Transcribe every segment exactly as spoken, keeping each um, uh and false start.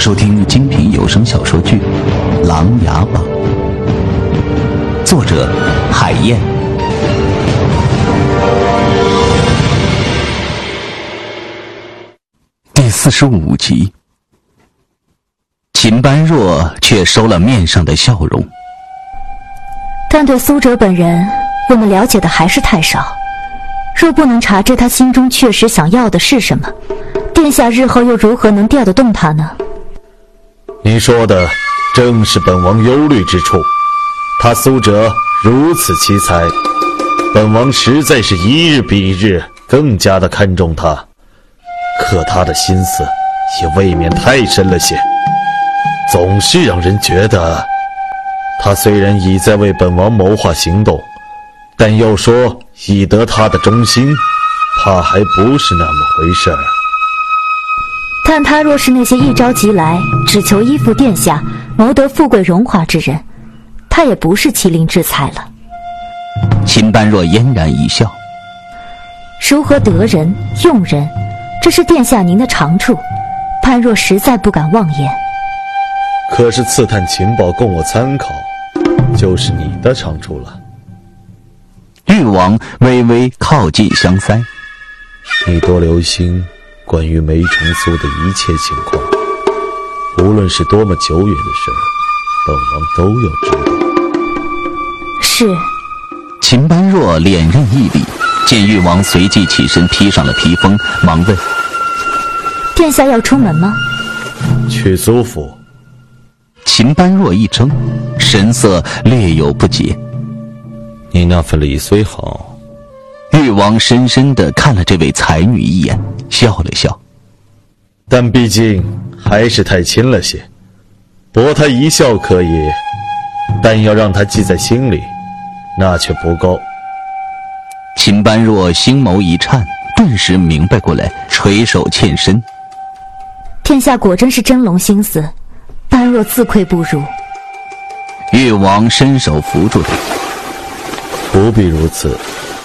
收听精品有声小说剧《琅琊榜》，作者海燕，第四十五集。秦般若却收了面上的笑容。 但对苏哲本人，我们了解的还是太少。若不能查知他心中确实想要的是什么，殿下日后又如何能调得动他呢？ 你说的正是本王忧虑之处。他苏哲如此奇才，本王实在是一日比一日更加的看重他。可他的心思也未免太深了些，总是让人觉得他虽然已在为本王谋划行动，但要说以得他的忠心，怕还不是那么回事儿。 但他若是那些一朝即来只求依附殿下谋得富贵荣华之人，他也不是麒麟之才了。 秦般若嫣然一笑， 如何得人用人，这是殿下您的长处，般若实在不敢妄言。 可是刺探情报供我参考，就是你的长处了。 誉王微微靠近香腮， 你多留心关于梅长苏的一切情况，无论是多么久远的事儿，本王都要知道。 是。 秦般若脸认一礼，见誉王随即起身披上了披风，忙问： 殿下要出门吗？ 去苏府。 秦般若一怔，神色略有不解。 你那份礼虽好。 誉王深深地看了这位才女一眼，笑了笑， 但毕竟还是太亲了些。博他一笑可以，但要让他记在心里，那却不够。 秦般若星眸一颤，顿时明白过来，垂手欠身。 殿下果真是真龙心思，般若自愧不如。 誉王伸手扶住他， 不必如此。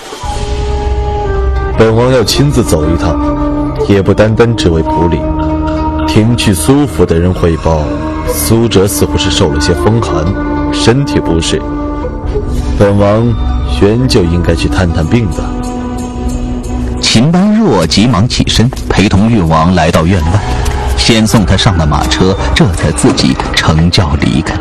本王要亲自走一趟，也不单单只为普礼。听去苏府的人汇报，苏哲似乎是受了些风寒，身体不适。本王原就应该去探探病的。 秦般若急忙起身，陪同誉王来到院外，先送他上了马车，这才自己乘轿离开。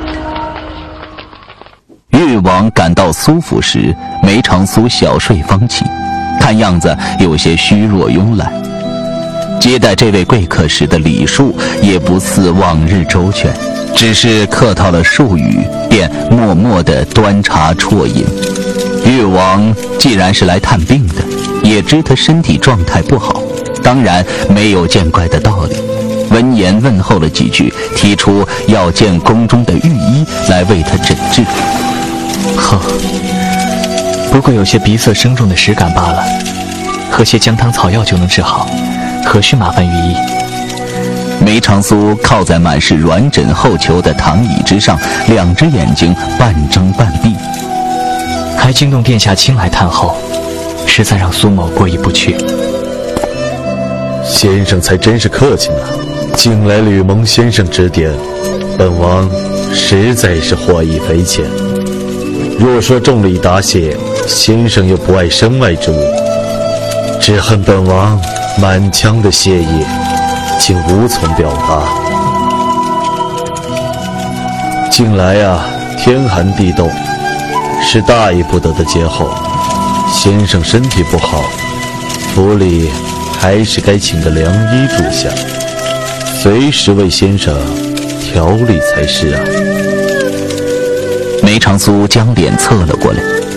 誉王赶到苏府时，梅长苏小睡方起，看样子有些虚弱慵懒。接待这位贵客时的礼数也不似往日周全，只是客套了数语，便默默地端茶啜饮。誉王既然是来探病的，也知他身体状态不好，当然没有见怪的道理。闻言问候了几句，提出要见宫中的御医来为他诊治。 好，不过有些鼻塞生重的实感罢了，喝些姜汤草药就能治好，何须麻烦御医？ 梅长苏靠在满是软枕厚裘的躺椅之上，两只眼睛半睁半闭。 还惊动殿下亲来探候，实在让苏某过意不去。 先生才真是客气呢，近来吕蒙先生指点，本王实在是获益匪浅。若说重礼答谢，先生又不爱身外之物，只恨本王满腔的谢意竟无从表达。近来啊，天寒地冻，是大意不得的节后，先生身体不好，府里还是该请个良医住下，随时为先生调理才是啊。 梅长苏将脸侧了过来，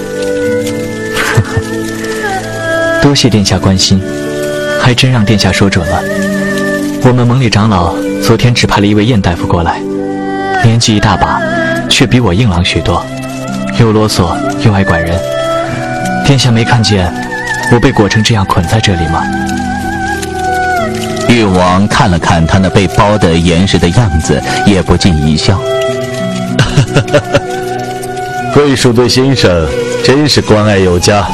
多谢殿下关心，还真让殿下说准了。我们蒙里长老昨天指派了一位燕大夫过来，年纪一大把，却比我硬朗许多，又啰嗦又爱管人。殿下没看见我被裹成这样捆在这里吗？ 誉王看了看他那被包得严实的样子，也不禁一笑。 贵属对先生真是关爱有加。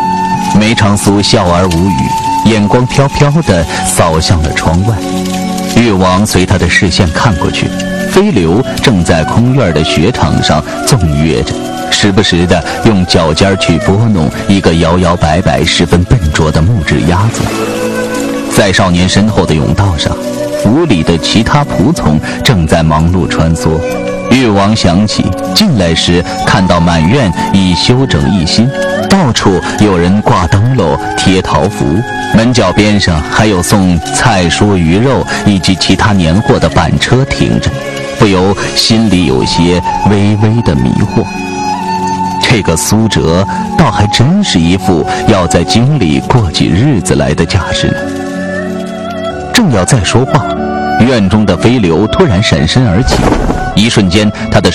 梅长苏笑而无语，眼光飘飘地扫向了窗外。 越王随他的视线看过去，飞流正在空院的雪场上纵跃着，时不时地用脚尖去拨弄一个摇摇摆摆、十分笨拙的木质鸭子。在少年身后的甬道上，府里的其他仆从正在忙碌穿梭。越王想起进来时看到满院已修整一新，到处有人挂灯笼、贴桃符，门角边上还有送菜蔬鱼肉以及其他年货的板车停着，不由心里有些微微的迷惑。这个苏辙倒还真是一副要在京里过起日子来的架势呢。正要再说话，院中的飞流突然闪身而起，一瞬间他的